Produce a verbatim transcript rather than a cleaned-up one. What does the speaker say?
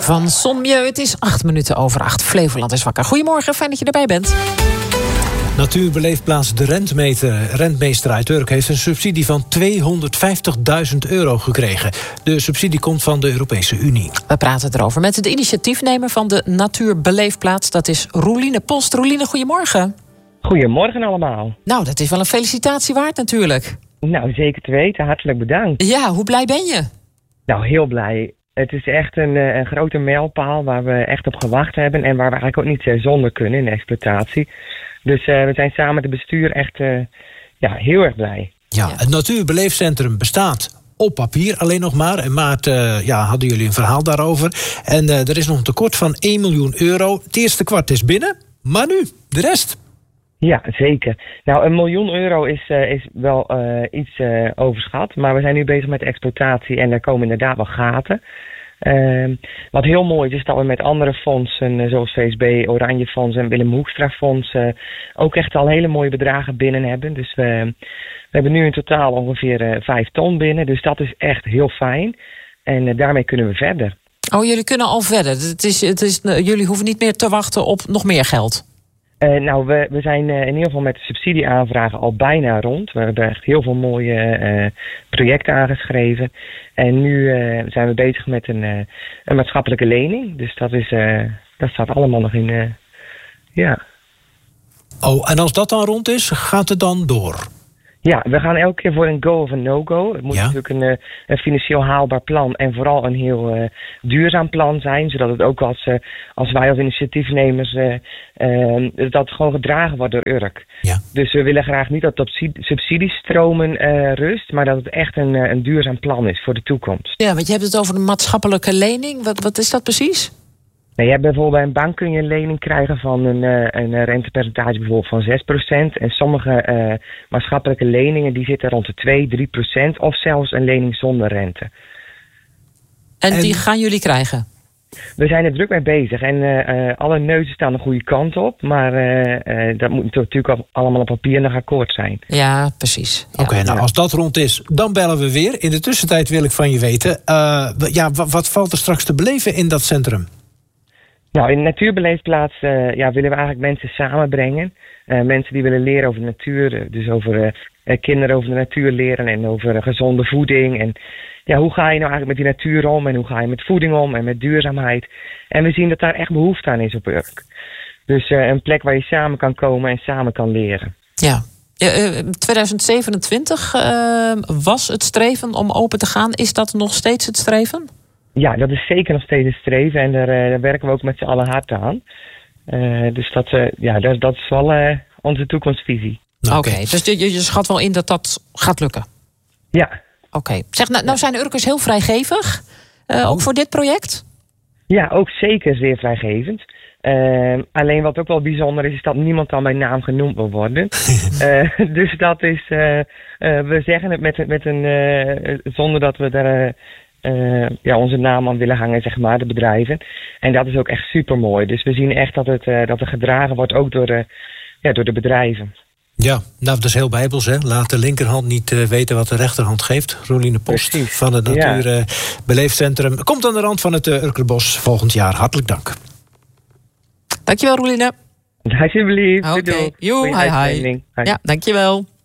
van Sonmieu. Het is acht minuten over acht. Flevoland is wakker. Goedemorgen, fijn dat je erbij bent. Natuurbeleefplaats De Rentmeter, Rentmeester uit Urk heeft een subsidie van tweehonderdvijftigduizend euro gekregen. De subsidie komt van de Europese Unie. We praten erover met de initiatiefnemer van de Natuurbeleefplaats. Dat is Roeline Post. Roeline, goedemorgen. Goedemorgen allemaal. Nou, dat is wel een felicitatie waard natuurlijk. Nou, zeker te weten. Hartelijk bedankt. Ja, hoe blij ben je? Nou, heel blij. Het is echt een, een grote mijlpaal waar we echt op gewacht hebben en waar we eigenlijk ook niet zonder kunnen in de exploitatie. Dus uh, we zijn samen met het bestuur echt uh, ja, heel erg blij. Ja, het Natuurbeleefcentrum bestaat op papier alleen nog maar. In maart uh, ja, hadden jullie een verhaal daarover. En uh, er is nog een tekort van één miljoen euro. Het eerste kwart is binnen, maar nu, de rest. Ja, zeker. Nou, een miljoen euro is, uh, is wel uh, iets uh, overschat. Maar we zijn nu bezig met de exploitatie en er komen inderdaad wel gaten. Uh, wat heel mooi is, is dat we met andere fondsen, uh, zoals V S B, Oranje Fonds en Willem Hoekstra Fonds, uh, ook echt al hele mooie bedragen binnen hebben. Dus we, we hebben nu in totaal ongeveer uh, vijf ton binnen. Dus dat is echt heel fijn. En uh, daarmee kunnen we verder. Oh, jullie kunnen al verder. Het is, het is, uh, jullie hoeven niet meer te wachten op nog meer geld. Uh, nou, we, we zijn uh, in ieder geval met de subsidieaanvragen al bijna rond. We hebben echt heel veel mooie uh, projecten aangeschreven. En nu uh, zijn we bezig met een, uh, een maatschappelijke lening. Dus dat, is, uh, dat staat allemaal nog in. Uh, ja. Oh, en als dat dan rond is, gaat het dan door? Ja, we gaan elke keer voor een go of een no-go. Het moet ja? natuurlijk een, een financieel haalbaar plan en vooral een heel uh, duurzaam plan zijn. Zodat het ook als, uh, als wij als initiatiefnemers, uh, uh, dat het gewoon gedragen wordt door Urk. Ja. Dus we willen graag niet dat het op subsidiestromen uh, rust, maar dat het echt een, een duurzaam plan is voor de toekomst. Ja, want je hebt het over een maatschappelijke lening. Wat, wat is dat precies? Nee, je hebt bijvoorbeeld bij een bank kun je een lening krijgen van een, uh, een rentepercentage bijvoorbeeld van zes procent. En sommige uh, maatschappelijke leningen die zitten rond de twee, drie procent of zelfs een lening zonder rente. En, en die gaan jullie krijgen? We zijn er druk mee bezig en uh, uh, alle neuzen staan de goede kant op. Maar uh, uh, dat moet natuurlijk allemaal op papier nog akkoord zijn. Ja, precies. Ja. Oké, okay, nou als dat rond is, dan bellen we weer. In de tussentijd wil ik van je weten, uh, ja, wat, wat valt er straks te beleven in dat centrum? Nou, in de Natuurbeleefplaats uh, ja, willen we eigenlijk mensen samenbrengen. Uh, mensen die willen leren over de natuur. Dus over uh, kinderen over de natuur leren en over uh, gezonde voeding. En ja, hoe ga je nou eigenlijk met die natuur om en hoe ga je met voeding om en met duurzaamheid. En we zien dat daar echt behoefte aan is op Urk. Dus uh, een plek waar je samen kan komen en samen kan leren. Ja. twintig zevenentwintig uh, was het streven om open te gaan. Is dat nog steeds het streven? Ja, dat is zeker nog steeds het streven en daar, uh, daar werken we ook met z'n allen hard aan. Uh, dus dat, uh, ja, dat, dat is wel uh, onze toekomstvisie. Oké, okay, dus je, je schat wel in dat dat gaat lukken? Ja. Oké. Okay. Zeg, nou, nou zijn de Urkers heel vrijgevig, uh, ook voor dit project? Ja, ook zeker zeer vrijgevend. Uh, alleen wat ook wel bijzonder is, is dat niemand dan bij naam genoemd wil worden. uh, dus dat is, uh, uh, we zeggen het met, met een, uh, zonder dat we daar... Uh, Uh, ja, onze naam aan willen hangen, zeg maar, de bedrijven. En dat is ook echt super mooi. Dus we zien echt dat het, uh, dat er gedragen wordt ook door de, ja, door de bedrijven. Ja, nou, dat is heel bijbels, hè. Laat de linkerhand niet uh, weten wat de rechterhand geeft. Roeline Post Precies. van het Natuurbeleefcentrum. Ja. Komt aan de rand van het uh, Urkerbos volgend jaar. Hartelijk dank. Dankjewel, Roeline. Alsjeblieft. Oké, okay. Joe, hi, hi. Ja, dankjewel.